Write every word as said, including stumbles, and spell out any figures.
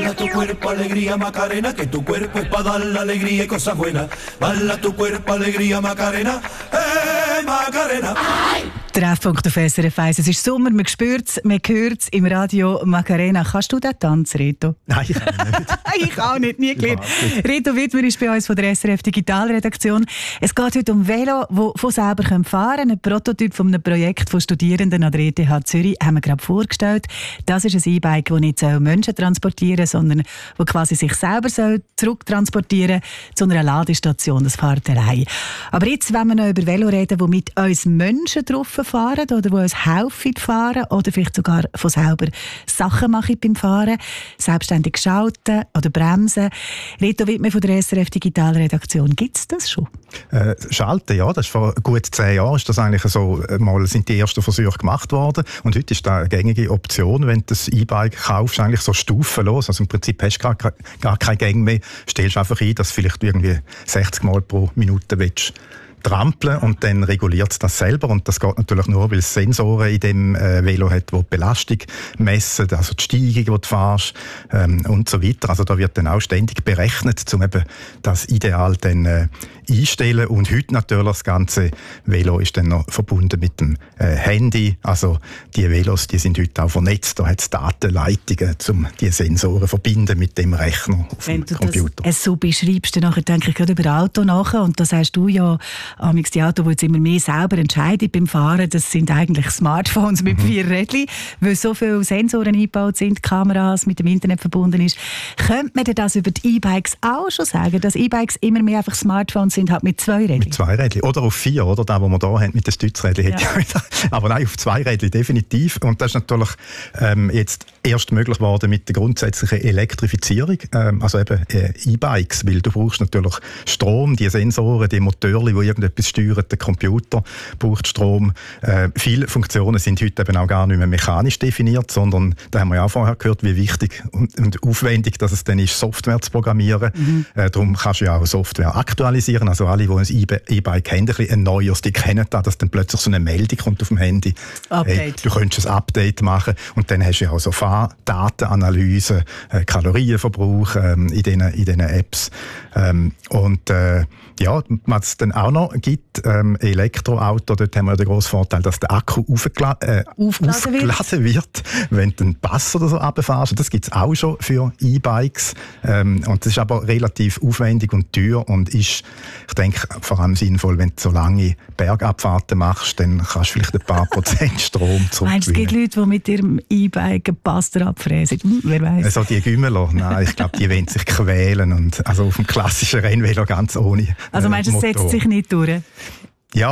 Bala tu cuerpo, alegría, Macarena, que tu cuerpo es para dar la alegría y cosas buenas. Bala tu cuerpo, alegría, Macarena, eh, Macarena. Treffpunkt auf S R F eins. Es ist Sommer, man spürt es, man hört es im Radio. Macarena, kannst du den Tanz, Reto? Nein, ich kann nicht. Ich auch nicht, nie gelernt. Reto Wittmer ist bei uns von der S R F Digitalredaktion. Es geht heute um Velo, die von selber fahren können. Ein Prototyp von einem Projekt von Studierenden an der E T H Zürich haben wir gerade vorgestellt. Das ist ein E-Bike, das nicht Menschen transportieren soll, sondern das quasi sich selber soll zurücktransportieren zu einer Ladestation. Das fährt allein. Aber jetzt wollen wir noch über Velo reden, die mit uns Menschen drauf fahren oder die uns helfen fahren oder vielleicht sogar von selber Sachen machen beim Fahren, selbstständig schalten oder bremsen. Reto Wittmer von der S R F Digitalredaktion, gibt es das schon? Äh, schalten, ja, das ist vor gut zehn Jahren ist das eigentlich so, mal sind die ersten Versuche gemacht worden und heute ist das eine gängige Option, wenn du das E-Bike kaufst, eigentlich so stufenlos, also im Prinzip hast du gar, gar keine Gänge mehr, stellst einfach ein, dass du vielleicht irgendwie sechzig Mal pro Minute willst trampeln und dann reguliert es das selber und das geht natürlich nur, weil es Sensoren in dem äh, Velo hat, die die Belastung messen, also die Steigung, die du fährst ähm, und so weiter. Also da wird dann auch ständig berechnet, um eben das Ideal dann äh, einstellen und heute natürlich das ganze Velo ist dann noch verbunden mit dem äh, Handy, also die Velos, die sind heute auch vernetzt, da hat es Datenleitungen, um die Sensoren zu verbinden mit dem Rechner auf Wenn dem Computer. Wenn du das so beschreibst, dann denke ich gerade über Auto nach und da sagst du ja, amigs die Autos, die jetzt immer mehr selber entscheiden beim Fahren, das sind eigentlich Smartphones mit mhm. vier Rädchen, weil so viele Sensoren eingebaut sind, Kameras mit dem Internet verbunden ist. Könnte man denn das über die E-Bikes auch schon sagen, dass E-Bikes immer mehr einfach Smartphones sind, halt mit zwei Rädchen? Mit zwei Rädchen. Oder auf vier, oder? Das, was wir hier haben mit den Stützrädchen. Ja. Aber nein, auf zwei Rädchen, definitiv. Und das ist natürlich ähm, jetzt erst möglich geworden mit der grundsätzlichen Elektrifizierung, ähm, also eben äh, E-Bikes, weil du brauchst natürlich Strom, die Sensoren, die Motoren, die irgendetwas steuern, der Computer braucht Strom. Äh, viele Funktionen sind heute eben auch gar nicht mehr mechanisch definiert, sondern, da haben wir ja auch vorher gehört, wie wichtig und, und aufwendig dass es dann ist, Software zu programmieren. Mhm. Äh, darum kannst du ja auch Software aktualisieren. Also alle, die ein E-Bike haben, ein bisschen ein neues, die kennen das, dass dann plötzlich so eine Meldung kommt auf dem Handy. Hey, du könntest ein Update machen und dann hast du ja auch so Fahrdatenanalyse, äh, Kalorienverbrauch ähm, in diesen in diesen Apps. Ähm, und äh, ja, was es dann auch noch gibt, ähm, Elektroauto, dort haben wir den grossen Vorteil, dass der Akku aufgela- äh, aufgeladen, aufgeladen wird. wird, wenn du einen Pass oder so runterfährst. Das gibt es auch schon für E-Bikes. Ähm, und das ist aber relativ aufwendig und teuer und ist, ich denke, vor allem sinnvoll, wenn du so lange Bergabfahrten machst, dann kannst du vielleicht ein paar Prozent Strom zurückgewinnen. Meinst du, es gibt Leute, die mit ihrem E-Bike einen Pass abfräsen? Hm, wer weiss? Also die Gümmeler, nein, ich glaube, die wollen sich quälen. Und also auf dem klassischen Rennvelo ganz ohne Also meinst du, es setzt sich nicht durch?